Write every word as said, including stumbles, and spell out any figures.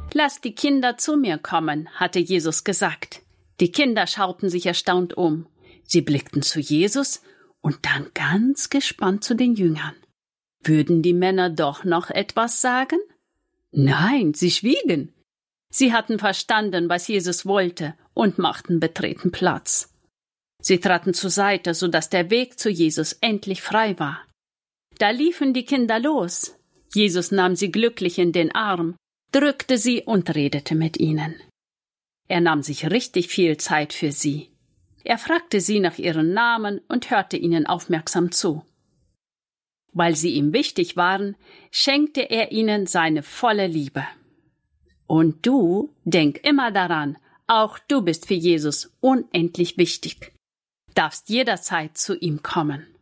»Lasst die Kinder zu mir kommen«, hatte Jesus gesagt. Die Kinder schauten sich erstaunt um. Sie blickten zu Jesus und dann ganz gespannt zu den Jüngern. Würden die Männer doch noch etwas sagen? Nein, sie schwiegen. Sie hatten verstanden, was Jesus wollte, und machten betreten Platz. Sie traten zur Seite, sodass der Weg zu Jesus endlich frei war. Da liefen die Kinder los. Jesus nahm sie glücklich in den Arm, drückte sie und redete mit ihnen. Er nahm sich richtig viel Zeit für sie. Er fragte sie nach ihren Namen und hörte ihnen aufmerksam zu. Weil sie ihm wichtig waren, schenkte er ihnen seine volle Liebe. Und du, denk immer daran, auch du bist für Jesus unendlich wichtig. Darfst jederzeit zu ihm kommen.